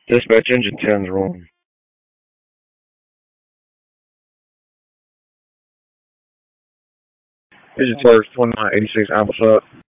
Dispatch engine 10's wrong. Pigeon Target 2986 Alpha Shot.